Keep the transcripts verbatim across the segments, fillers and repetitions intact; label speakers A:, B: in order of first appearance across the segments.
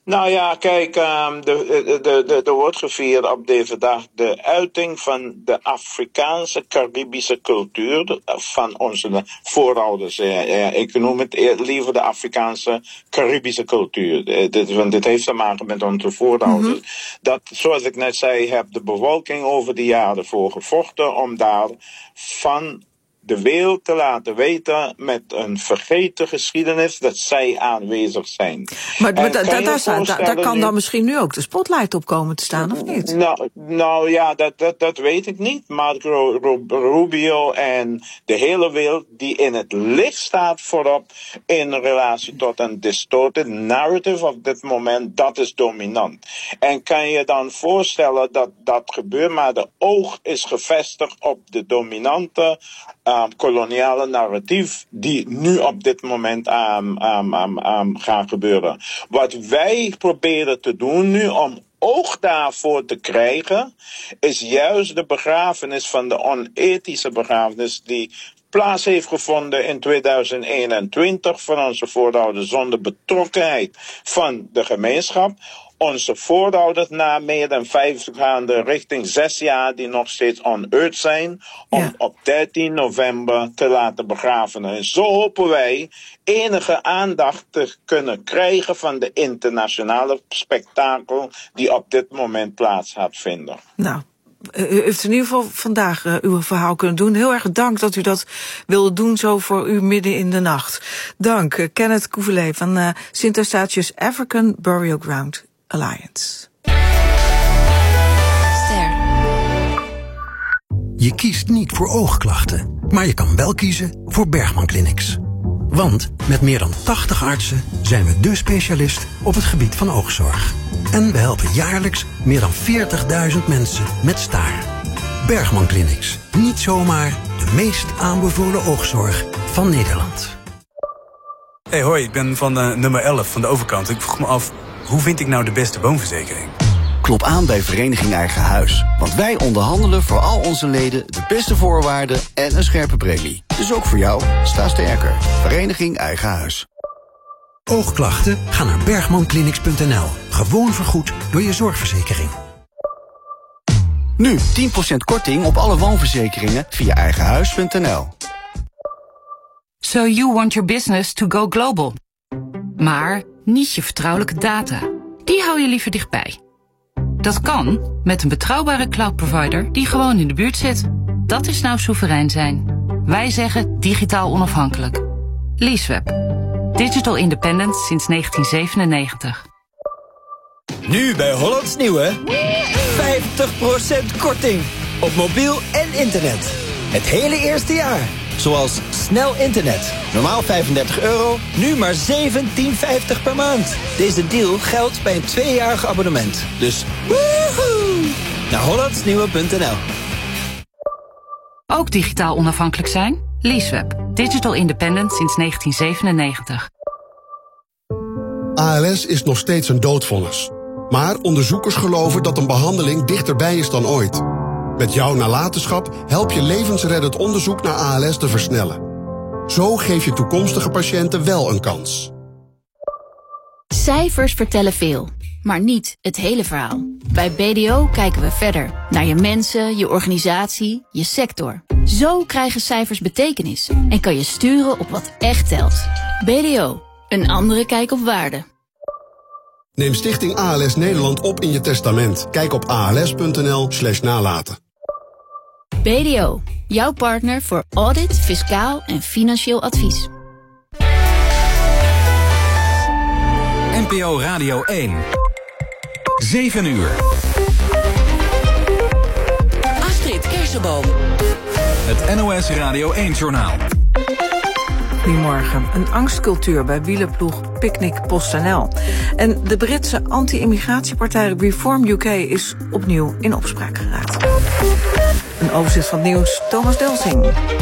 A: Nou ja, kijk, um, de, de, de, er wordt gevierd op deze dag de uiting van de Afrikaanse, Caribische cultuur van onze voorouders. Ja, ja, ik noem het liever de Afrikaanse, Caribische cultuur. Dit, want dit heeft te maken met onze voorouders. Mm-hmm. Dat, zoals ik net zei, heeft de bevolking over de jaren voor gevochten om daar van de wereld te laten weten met een vergeten geschiedenis dat zij aanwezig zijn.
B: Maar, maar da, da, da, da, daar kan nu dan misschien nu ook de spotlight op komen te staan, of niet?
A: Nou, nou ja, dat, dat, dat weet ik niet. Marco Rubio en de hele wereld die in het licht staat voorop in relatie tot een distorted narrative op dit moment, dat is dominant. En kan je dan voorstellen dat dat gebeurt, maar de oog is gevestigd op de dominante Uh, koloniale narratief die nu op dit moment um, um, um, um, gaat gebeuren. Wat wij proberen te doen nu om oog daarvoor te krijgen, is juist de begrafenis van de onethische begrafenis die plaats heeft gevonden in tweeduizend eenentwintig van onze voorouders zonder betrokkenheid van de gemeenschap. Onze voorouders na meer dan vijftig jaar richting zes jaar die nog steeds on earth zijn, om ja. op dertien november te laten begraven. En zo hopen wij enige aandacht te kunnen krijgen van de internationale spektakel die op dit moment plaats gaat vinden.
B: Nou. U heeft in ieder geval vandaag uh, uw verhaal kunnen doen. Heel erg dank dat u dat wilde doen, zo voor u midden in de nacht. Dank, uh, Kenneth Couvelet van uh, Sint Eustatius African Burial Ground Alliance.
C: Ster.
D: Je kiest niet voor oogklachten, maar je kan wel kiezen voor Bergman Clinics. Want met meer dan tachtig artsen zijn we dé specialist op het gebied van oogzorg. En we helpen jaarlijks meer dan veertigduizend mensen met staar. Bergman Clinics. Niet zomaar de meest aanbevolen oogzorg van Nederland.
E: Hey, hoi, ik ben van uh, nummer elf van de overkant. Ik vroeg me af, hoe vind ik nou de beste woonverzekering?
F: Klop aan bij Vereniging Eigen Huis. Want wij onderhandelen voor al onze leden de beste voorwaarden en een scherpe premie. Dus ook voor jou, sta sterker. Vereniging Eigen Huis.
D: Oogklachten? Ga naar bergman clinics punt n l. Gewoon vergoed door je zorgverzekering.
F: Nu tien procent korting op alle woonverzekeringen via eigenhuis punt n l.
G: So you want your business to go global. Maar niet je vertrouwelijke data. Die hou je liever dichtbij. Dat kan met een betrouwbare cloud provider die gewoon in de buurt zit. Dat is nou soeverein zijn. Wij zeggen digitaal onafhankelijk. Leaseweb. Digital independent sinds negentien zevenennegentig.
H: Nu bij Hollands Nieuwe vijftig procent korting op mobiel en internet. Het hele eerste jaar. Zoals snel internet. Normaal vijfendertig euro, nu maar zeventien vijftig per maand. Deze deal geldt bij een tweejarig abonnement. Dus woehoe! Naar hollands nieuwe punt n l.
G: Ook digitaal onafhankelijk zijn? Leaseweb. Digital independent sinds negentien zevenennegentig.
I: A L S is nog steeds een doodvonnis. Maar onderzoekers geloven dat een behandeling dichterbij is dan ooit. Met jouw nalatenschap help je levensreddend onderzoek naar A L S te versnellen. Zo geef je toekomstige patiënten wel een kans.
C: Cijfers vertellen veel, maar niet het hele verhaal. Bij B D O kijken we verder. Naar je mensen, je organisatie, je sector. Zo krijgen cijfers betekenis en kan je sturen op wat echt telt. B D O, een andere kijk op waarde.
I: Neem Stichting A L S Nederland op in je testament. Kijk op a l s punt n l slash nalaten.
C: B D O, jouw partner voor audit, fiscaal en financieel advies.
J: N P O Radio één. zeven uur.
K: Astrid Kersenboom.
J: Het N O S Radio één-journaal.
B: Goedemorgen. Een angstcultuur bij wielerploeg Picnic PostNL. En de Britse anti-immigratiepartij Reform U K is opnieuw in opspraak geraakt. Een overzicht van het nieuws, Thomas Delsing.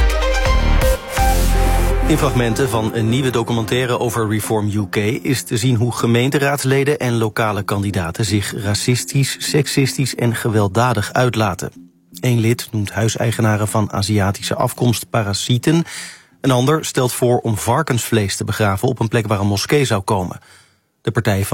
L: In fragmenten van een nieuwe documentaire over Reform U K is te zien hoe gemeenteraadsleden en lokale kandidaten zich racistisch, seksistisch en gewelddadig uitlaten. Eén lid noemt huiseigenaren van Aziatische afkomst parasieten. Een ander stelt voor om varkensvlees te begraven op een plek waar een moskee zou komen. De partij van